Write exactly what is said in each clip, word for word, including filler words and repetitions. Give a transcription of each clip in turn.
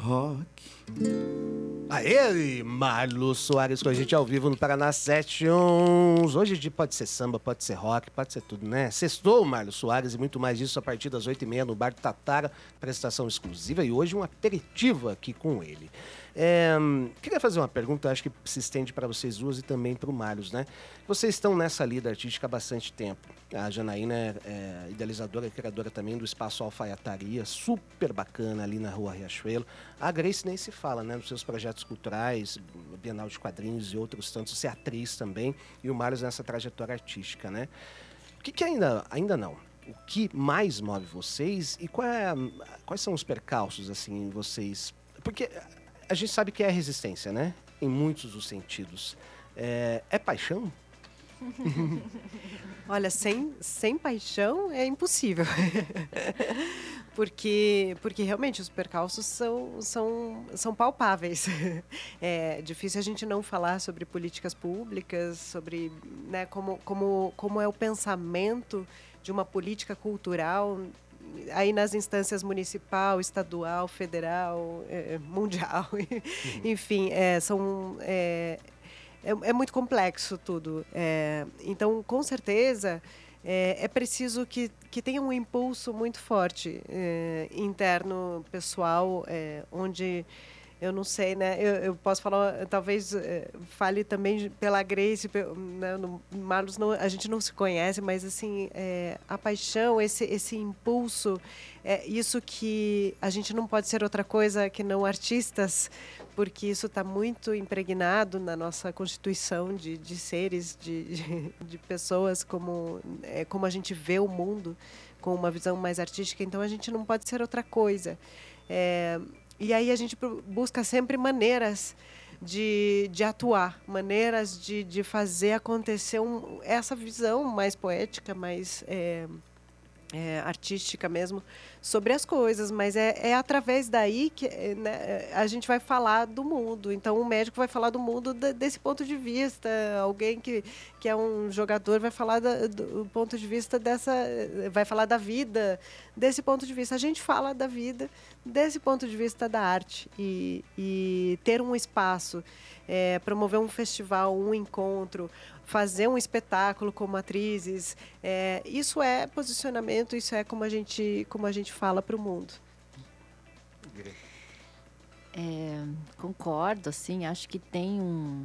rock. Aê, Marlos Soares com a gente ao vivo no Paraná Sessions. Hoje de pode ser samba, pode ser rock, pode ser tudo, né? Sextou, Marlos Soares, e muito mais disso a partir das oito e meia no Bar do Tatara, prestação exclusiva e hoje um aperitivo aqui com ele. É, queria fazer uma pergunta, acho que se estende para vocês duas e também para o Marlos, né? Vocês estão nessa lida artística há bastante tempo. A Janaína é, é idealizadora e criadora também do Espaço Alfaiataria, super bacana ali na Rua Riachuelo. A Grace nem se fala, né? Nos seus projetos culturais, Bienal de Quadrinhos e outros tantos, você é atriz também, e o Marlos nessa trajetória artística, né? O que, que ainda, ainda não? O que mais move vocês e qual é, quais são os percalços, assim, em vocês? Porque a gente sabe que é resistência, né? Em muitos dos sentidos. É, é paixão? Olha, sem, sem paixão é impossível. porque, porque realmente os percalços são, são, são palpáveis. É difícil a gente não falar sobre políticas públicas, sobre, né, como, como, como é o pensamento de uma política cultural aí nas instâncias municipal, estadual, federal, é, mundial, uhum. Enfim, é, são... É, É, é muito complexo tudo. É, então, com certeza, é, é preciso que, que tenha um impulso muito forte é, interno, pessoal, é, onde, eu não sei, né? Eu, eu posso falar, talvez é, fale também pela Grace, né, no Marlos, não, a gente não se conhece, mas assim, é, a paixão, esse, esse impulso, é isso que a gente não pode ser outra coisa que não artistas, porque isso está muito impregnado na nossa constituição de, de seres, de, de, de pessoas, como, é, como a gente vê o mundo, com uma visão mais artística, então a gente não pode ser outra coisa. É, e aí a gente busca sempre maneiras de, de atuar, maneiras de, de fazer acontecer um, essa visão mais poética, mais... É, É, artística mesmo, sobre as coisas, mas é, é através daí que, né, a gente vai falar do mundo. Então o médico vai falar do mundo de, desse ponto de vista, alguém que, que é um jogador vai falar da, do ponto de vista dessa, vai falar da vida desse ponto de vista. A gente fala da vida desse ponto de vista da arte e, e ter um espaço, é, promover um festival, um encontro, fazer um espetáculo como atrizes, é, isso é posicionamento, isso é como a gente, como a gente fala para o mundo. É, concordo, assim, acho que tem um,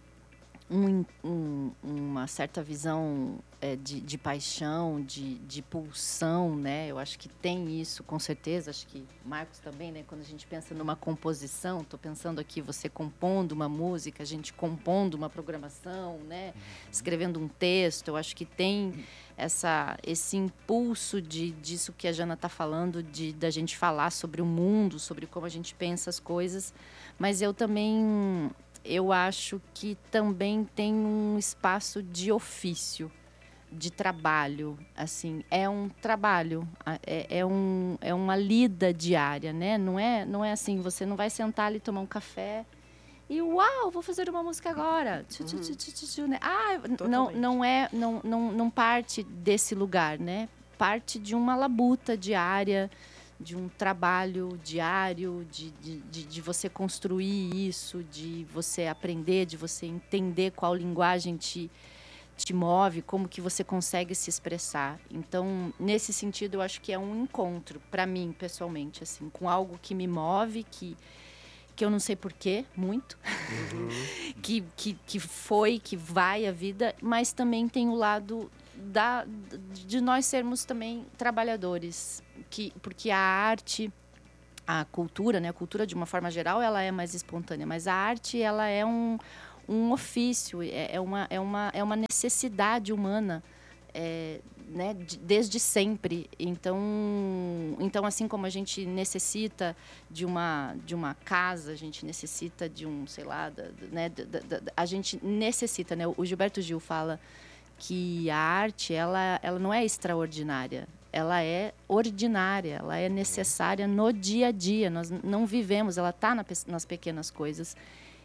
um, um, uma certa visão é, de, de paixão, de, de pulsão, né? Eu acho que tem isso, com certeza. Acho que Marcos também, né? Quando a gente pensa numa composição, estou pensando aqui você compondo uma música, a gente compondo uma programação, né? Escrevendo um texto. Eu acho que tem essa, esse impulso de, disso que a Jana está falando, de da gente falar sobre o mundo, sobre como a gente pensa as coisas. Mas eu também... eu acho que também tem um espaço de ofício, de trabalho, assim, é um trabalho, é, é, um, é uma lida diária, né? Não é, não é assim, você não vai sentar ali, tomar um café e, uau, vou fazer uma música agora. Tchu, tchu, tchu, tchu, tchu, né? Ah, não, não, é, não, não, não parte desse lugar, né? Parte de uma labuta diária, de um trabalho diário, de, de, de, de você construir isso, de você aprender, de você entender qual linguagem te, te move, como que você consegue se expressar. Então, nesse sentido, eu acho que é um encontro, para mim, pessoalmente, assim, com algo que me move, que, que eu não sei porquê, muito, uhum. que, que, que foi, que vai a vida, mas também tem o lado... Da, de nós sermos também trabalhadores, que, porque a arte, a cultura, né, a cultura de uma forma geral, ela é mais espontânea, mas a arte, ela é um, um ofício, é, é, uma, é, uma, é uma necessidade humana, é, né, de, desde sempre. Então, então, assim como a gente necessita de uma, de uma casa, a gente necessita de um, sei lá, da, né, da, da, a gente necessita, né, o Gilberto Gil fala que a arte, ela, ela não é extraordinária, ela é ordinária, ela é necessária no dia a dia, nós não vivemos, ela está na, nas pequenas coisas.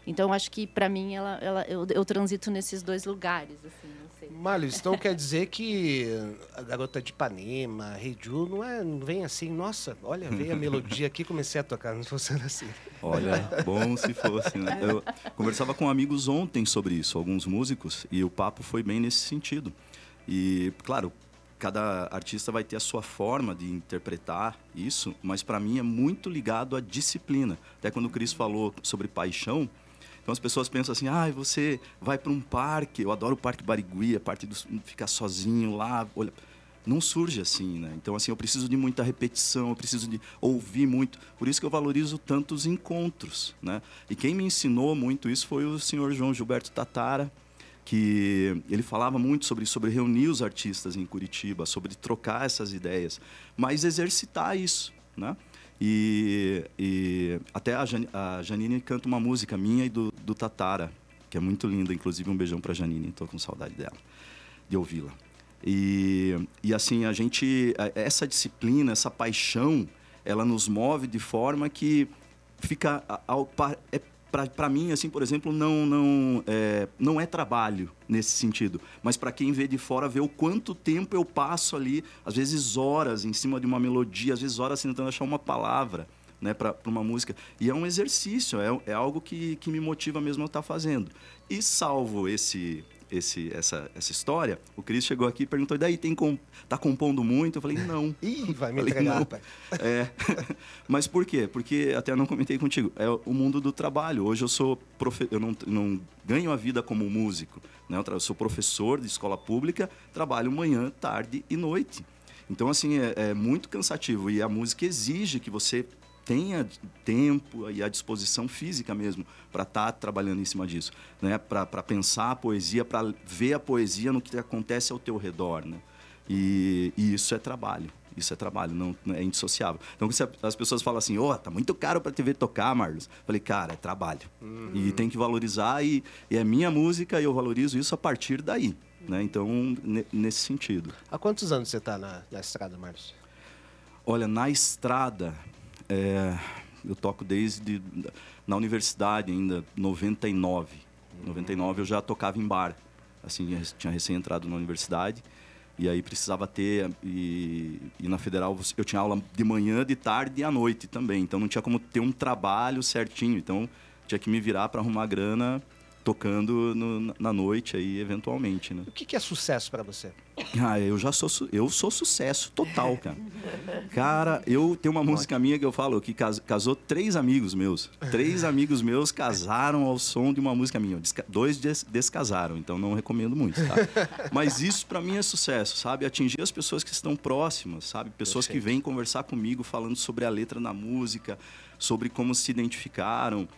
Então, acho que, para mim, ela, ela, eu, eu transito nesses dois lugares, assim, não sei. Marlos, então quer dizer que a Garota de Ipanema, Rei Ju, não, é, não vem assim, nossa, olha, veio a melodia aqui e comecei a tocar, não funciona assim. Olha, bom se fosse, né? Eu conversava com amigos ontem sobre isso, alguns músicos, e o papo foi bem nesse sentido. E, claro, cada artista vai ter a sua forma de interpretar isso, mas para mim é muito ligado à disciplina. Até quando o Cris falou sobre paixão, então as pessoas pensam assim, ah, você vai para um parque, eu adoro o Parque Barigui, a parte de ficar sozinho lá, olha, não surge assim, né? Então assim, eu preciso de muita repetição, eu preciso de ouvir muito, por isso que eu valorizo tanto os encontros, né? E quem me ensinou muito isso foi o senhor João Gilberto Tattara, que ele falava muito sobre, sobre reunir os artistas em Curitiba, sobre trocar essas ideias, mas exercitar isso, né? E, e até a, Jan, a Janine canta uma música minha e do, do Tattara, que é muito linda, inclusive um beijão para a Janine, estou com saudade dela, de ouvi-la. E, e assim, a gente, essa disciplina, essa paixão, ela nos move de forma que fica, ao, é, para mim, assim, por exemplo, não, não, é, não é trabalho nesse sentido, mas para quem vê de fora, vê o quanto tempo eu passo ali, às vezes horas em cima de uma melodia, às vezes horas tentando achar uma palavra, né, para uma música. E é um exercício, é, é algo que, que me motiva mesmo a estar fazendo. E salvo esse... Esse, essa, essa história, o Cris chegou aqui e perguntou, e daí, tem com, tá compondo muito? Eu falei, não. Ih, vai me falei, entregar, não. pai. É. Mas por quê? Porque, até não comentei contigo, é o mundo do trabalho. Hoje eu sou profe... eu não, não ganho a vida como músico, né? Eu sou professor de escola pública, trabalho manhã, tarde e noite. Então, assim, é, é muito cansativo. E a música exige que você tenha tempo e a disposição física mesmo para estar tá trabalhando em cima disso, né? Para pensar a poesia, para ver a poesia no que acontece ao teu redor, né? E, e isso é trabalho, isso é trabalho, não, não é indissociável. Então, se as pessoas falam assim, ó, oh, tá muito caro para te ver tocar, Marlos. Falei, cara, é trabalho. Uhum. E tem que valorizar, e, e é minha música e eu valorizo isso a partir daí, né? Então, nesse sentido. Há quantos anos você está na, na estrada, Marlos? Olha, na estrada... É, eu toco desde na universidade ainda, noventa e nove. Em noventa e nove eu já tocava em bar. Assim, tinha recém entrado na universidade e aí precisava ter e, e na Federal eu tinha aula de manhã, de tarde e à noite também. Então não tinha como ter um trabalho certinho. Então tinha que me virar para arrumar grana tocando no, na noite aí eventualmente, né? O que, que é sucesso para você? Ah, eu já sou eu sou sucesso total, cara. Cara, eu tenho uma música minha que eu falo que cas, casou três amigos meus. Três amigos meus casaram ao som de uma música minha. Desca, dois des, descasaram, então não recomendo muito, tá? Mas isso para mim é sucesso, sabe? Atingir as pessoas que estão próximas, sabe? Pessoas Perfeito. Que vêm conversar comigo falando sobre a letra da música, sobre como se identificaram.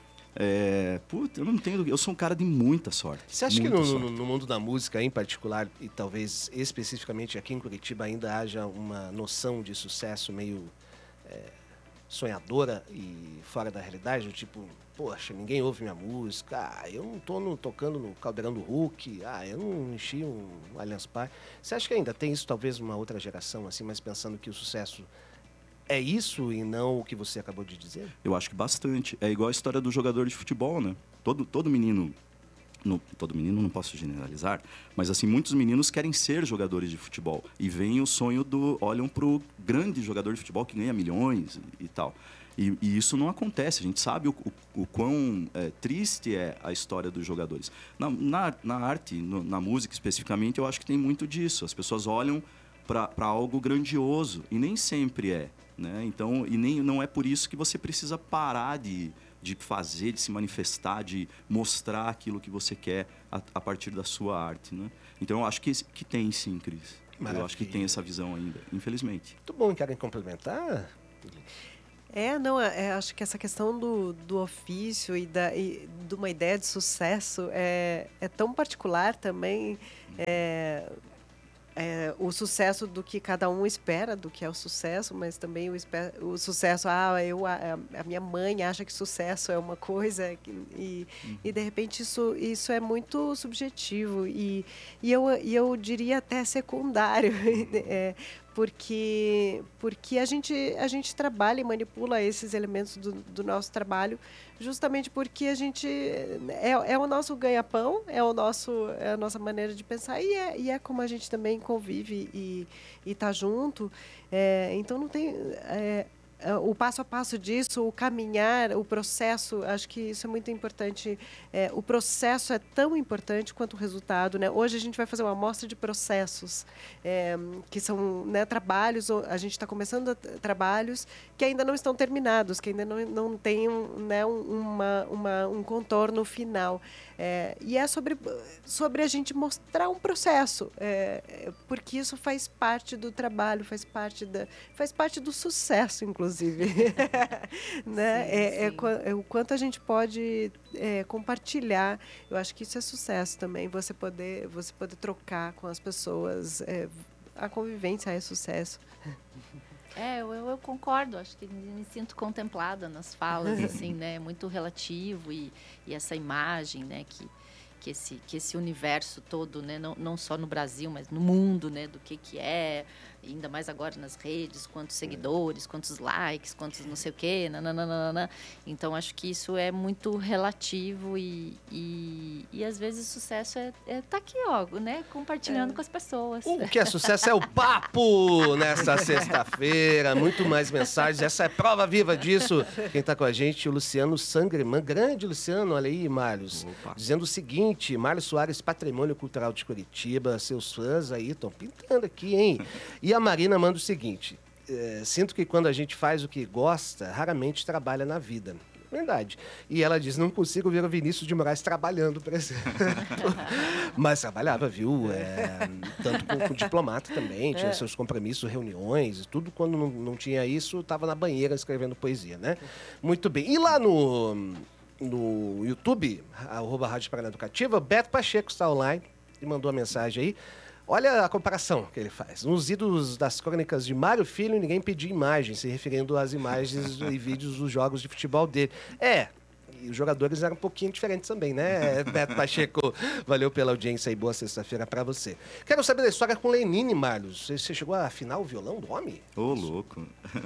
É, puta, eu não entendo. Eu sou um cara de muita sorte. Você acha que no, no, no mundo da música em particular, e talvez especificamente aqui em Curitiba, ainda haja uma noção de sucesso meio é, sonhadora e fora da realidade? Tipo, poxa, ninguém ouve minha música, ah, eu não tô no, tocando no Caldeirão do Hulk, ah, eu não enchi um Allianz Parque. Você acha que ainda tem isso, talvez, uma outra geração, assim, mas pensando que o sucesso é isso e não o que você acabou de dizer? Eu acho que bastante. É igual a história do jogador de futebol, né? Todo, todo menino, no, todo menino não posso generalizar, mas assim, muitos meninos querem ser jogadores de futebol. E vem o sonho do... olham pro grande jogador de futebol que ganha milhões e, e tal. E, e isso não acontece. A gente sabe o, o, o quão é, triste é a história dos jogadores. Na, na, na arte, no, na música especificamente, eu acho que tem muito disso. As pessoas olham para algo grandioso e nem sempre é. Né? Então, e nem, não é por isso que você precisa parar de, de fazer, de se manifestar, de mostrar aquilo que você quer a, a partir da sua arte. Né? Então, eu acho que, que tem sim, Cris. Maravilha. Eu acho que tem essa visão ainda, infelizmente. Muito bom, querem complementar? É, não, é, acho que essa questão do, do ofício e, da, e de uma ideia de sucesso é, é tão particular também. É, É, o sucesso do que cada um espera, do que é o sucesso, mas também o, o sucesso, ah, eu, a, a minha mãe acha que sucesso é uma coisa, e, uhum. e de repente isso, isso é muito subjetivo, e, e, eu, e eu diria até secundário, é, porque porque a gente a gente trabalha e manipula esses elementos do, do nosso trabalho justamente porque a gente é, é o nosso ganha-pão, é o nosso é a nossa maneira de pensar e é, e é como a gente também convive e está junto. É, então não tem é, o passo a passo disso, o caminhar, o processo, acho que isso é muito importante. É, o processo é tão importante quanto o resultado, né? Hoje a gente vai fazer uma amostra de processos, é, que são, né, trabalhos, a gente está começando a, trabalhos que ainda não estão terminados, que ainda não, não têm um, né, uma, uma, um contorno final. É, e é sobre, sobre a gente mostrar um processo, é, porque isso faz parte do trabalho, faz parte, da, faz parte do sucesso, inclusive. né? Sim, é, é, sim. é o quanto a gente pode é, compartilhar. Eu acho que isso é sucesso também, você poder, você poder trocar com as pessoas. É, a convivência é sucesso. É, eu, eu concordo, acho que me sinto contemplada nas falas, assim, né? Muito relativo e, e essa imagem, né? Que, que, esse, que esse universo todo, né? Não, não só no Brasil, mas no mundo, né? Do que, que é, ainda mais agora nas redes, quantos seguidores, quantos likes, quantos não sei o quê, nananana. Então, acho que isso é muito relativo e, e, e às vezes, o sucesso é, é tá aqui, ó, né? Compartilhando é. com as pessoas. O que é sucesso é o papo nesta sexta-feira. Muito mais mensagens. Essa é prova viva disso. Quem está com a gente, o Luciano Sangreman. Grande Luciano, olha aí, Marlos. Opa. Dizendo o seguinte, Marlos Soares, Patrimônio Cultural de Curitiba. Seus fãs aí estão pintando aqui, hein? E a Marina manda o seguinte, é, sinto que quando a gente faz o que gosta, raramente trabalha na vida. Verdade. E ela diz, não consigo ver o Vinícius de Moraes trabalhando, por exemplo. Mas trabalhava, viu? É, tanto com, com diplomata também, tinha é. seus compromissos, reuniões, tudo. Quando não, não tinha isso, estava na banheira escrevendo poesia, né? Muito bem. E lá no, no YouTube, arroba Rádio Paraná Educativa, Beto Pacheco está online e mandou a mensagem aí. Olha a comparação que ele faz. Nos ídolos das crônicas de Mário Filho, ninguém pedia imagens, se referindo às imagens e vídeos dos jogos de futebol dele. É, e os jogadores eram um pouquinho diferentes também, né, Beto Pacheco? Valeu pela audiência e boa sexta-feira pra você. Quero saber da história com Lenine, Marlos. Você chegou a afinar o violão do homem? Ô, oh, louco.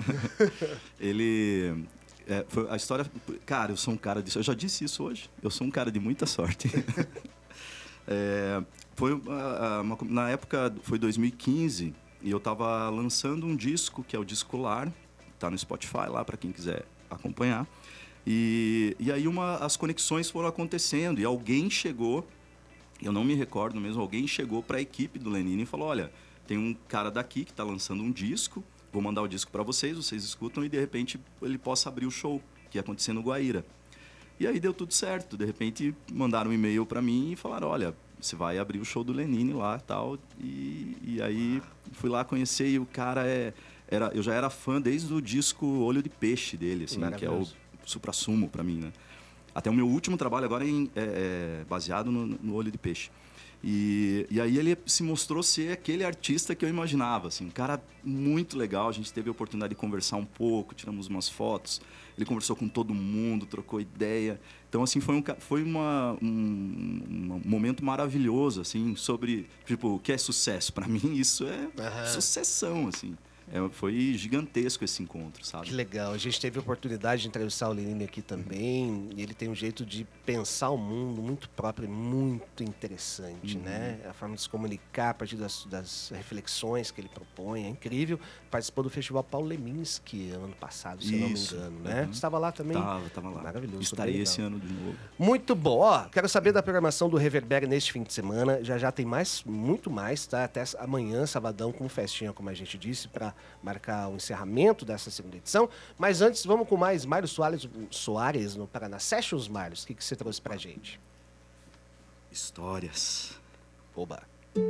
Ele... É, foi a história... Cara, eu sou um cara disso. Eu já disse isso hoje. Eu sou um cara de muita sorte. é... Foi uma, uma, na época, foi dois mil e quinze, e eu estava lançando um disco, que é o Disco Lar, tá no Spotify lá, para quem quiser acompanhar. E, e aí uma, as conexões foram acontecendo, e alguém chegou, eu não me recordo mesmo, alguém chegou para a equipe do Lenine e falou, olha, tem um cara daqui que está lançando um disco, vou mandar o disco para vocês, vocês escutam, e de repente ele possa abrir o show, que ia acontecer no Guaíra. E aí deu tudo certo, de repente mandaram um e-mail para mim e falaram, olha, você vai abrir o show do Lenine lá tal, e tal. E aí fui lá conhecer e o cara é... Era, eu já era fã desde o disco Olho de Peixe dele, assim, que é o suprassumo para mim, né? Até o meu último trabalho agora é, em, é, é baseado no, no Olho de Peixe. E, e aí ele se mostrou ser aquele artista que eu imaginava, assim, um cara muito legal. A gente teve a oportunidade de conversar um pouco, tiramos umas fotos. Ele conversou com todo mundo, trocou ideia. Então, assim, foi um, foi uma, um, um momento maravilhoso, assim, sobre, tipo, o que é sucesso. Para mim, isso é uhum. sucessão, assim. É, foi gigantesco esse encontro, sabe? Que legal. A gente teve a oportunidade de entrevistar o Lenine aqui também. E ele tem um jeito de pensar o mundo muito próprio e muito interessante, uhum. né? A forma de se comunicar a partir das, das reflexões que ele propõe é incrível. Participou do Festival Paulo Leminski ano passado, se eu não me engano, né? Uhum. Estava lá também? Estava, estava lá. Maravilhoso. Estarei esse ano de novo. Muito bom. Ó, quero saber da programação do Reverber neste fim de semana. Já já tem mais, muito mais, tá? Até amanhã, sabadão, com festinha, como a gente disse, para marcar o encerramento dessa segunda edição. Mas antes, vamos com mais Mário Soares, Soares no Paraná Sessions, Mários. O que, que você trouxe pra gente? Histórias. Oba.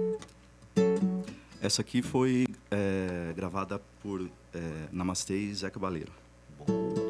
Essa aqui foi é, gravada por é, Namastê e Zé Cabaleiro. Bom.